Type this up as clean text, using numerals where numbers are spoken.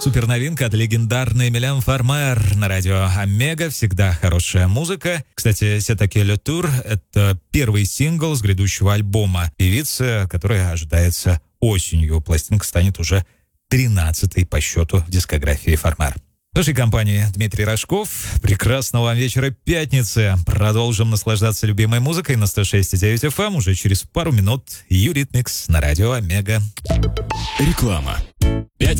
Суперновинка от легендарной Милен Фармер на радио Омега. Всегда хорошая музыка. Кстати, «C'est à qui le tour» — это первый сингл с грядущего альбома певицы, который ожидается осенью. Пластинка станет уже 13-й по счету в дискографии Фармер. В нашей компании Дмитрий Рожков. Прекрасного вам вечера пятницы. Продолжим наслаждаться любимой музыкой на 106,9 FM. Уже через пару минут Юритмикс на радио Омега. Реклама. 5